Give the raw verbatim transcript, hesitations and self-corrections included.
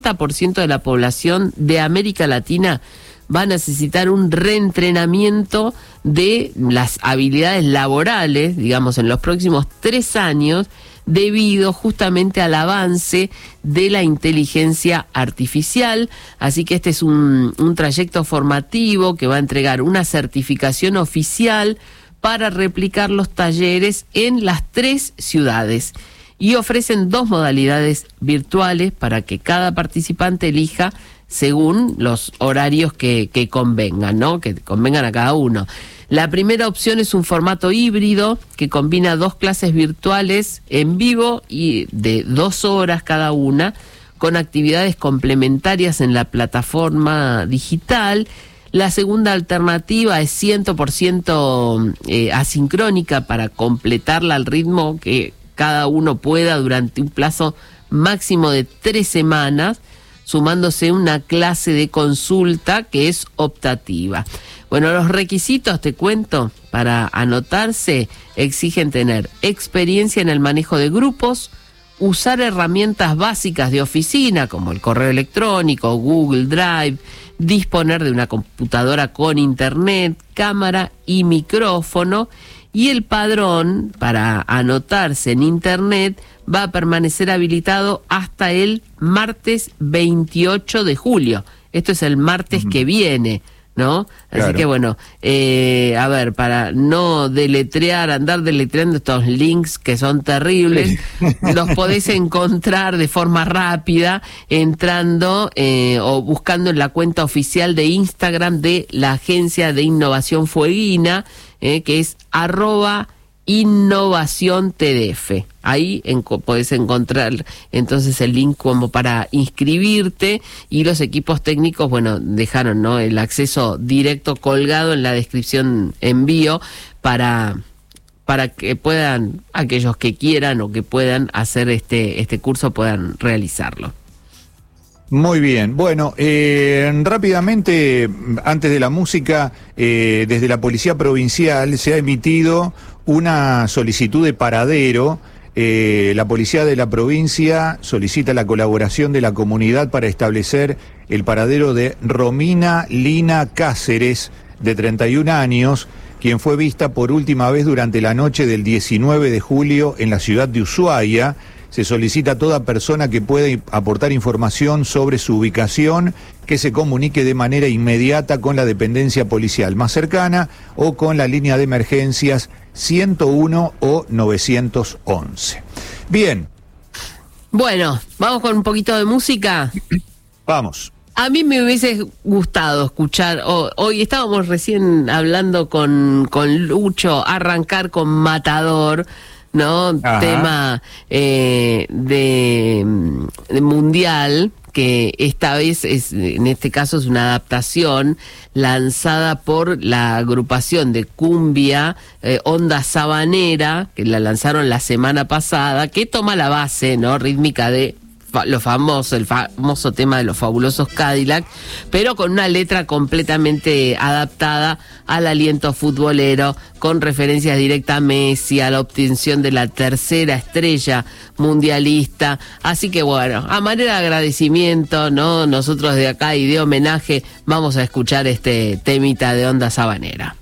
por ciento de la población de América Latina va a necesitar un reentrenamiento de las habilidades laborales, digamos, en los próximos tres años, debido justamente al avance de la inteligencia artificial. Así que este es un, un trayecto formativo que va a entregar una certificación oficial para replicar los talleres en las tres ciudades. Y ofrecen dos modalidades virtuales para que cada participante elija según los horarios que, que convengan, ¿no? Que convengan a cada uno. La primera opción es un formato híbrido que combina dos clases virtuales en vivo y de dos horas cada una, con actividades complementarias en la plataforma digital. La segunda alternativa es cien por ciento eh, asincrónica para completarla al ritmo que cada uno pueda durante un plazo máximo de tres semanas, sumándose una clase de consulta que es optativa. Bueno, los requisitos, te cuento, para anotarse exigen tener experiencia en el manejo de grupos, usar herramientas básicas de oficina como el correo electrónico, Google Drive, disponer de una computadora con internet, cámara y micrófono. Y el padrón para anotarse en internet va a permanecer habilitado hasta el martes veintiocho de julio. Esto es el martes uh-huh. que viene, ¿no? Así claro. que bueno, eh, a ver, para no deletrear, andar deletreando estos links que son terribles, sí. los podés encontrar de forma rápida entrando eh, o buscando en la cuenta oficial de Instagram de la Agencia de Innovación Fueguina, eh, que es arroba innovación T D F. Ahí en, podés encontrar entonces el link como para inscribirte, y los equipos técnicos, bueno, dejaron, ¿no?, el acceso directo colgado en la descripción envío para para que puedan, aquellos que quieran o que puedan hacer este este curso, puedan realizarlo. Muy bien, bueno, eh, rápidamente, antes de la música, eh, desde la Policía Provincial se ha emitido una solicitud de paradero. Eh, la Policía de la Provincia solicita la colaboración de la comunidad para establecer el paradero de Romina Lina Cáceres, de treinta y un años, quien fue vista por última vez durante la noche del diecinueve de julio en la ciudad de Ushuaia. Se solicita a toda persona que pueda aportar información sobre su ubicación que se comunique de manera inmediata con la dependencia policial más cercana o con la línea de emergencias ciento uno o novecientos once. Bien. Bueno, vamos con un poquito de música. Vamos. A mí me hubiese gustado escuchar, oh, hoy estábamos recién hablando con, con Lucho, arrancar con Matador, ¿no? Ajá. Tema eh, de, de mundial, que esta vez es, en este caso es una adaptación lanzada por la agrupación de cumbia eh, Onda Sabanera, que la lanzaron la semana pasada, que toma la base, ¿no?, rítmica de lo famoso, el famoso tema de los fabulosos Cadillac, pero con una letra completamente adaptada al aliento futbolero, con referencias directas a Messi, a la obtención de la tercera estrella mundialista. Así que bueno, a manera de agradecimiento, ¿no?, nosotros de acá y de homenaje vamos a escuchar este temita de Onda Sabanera.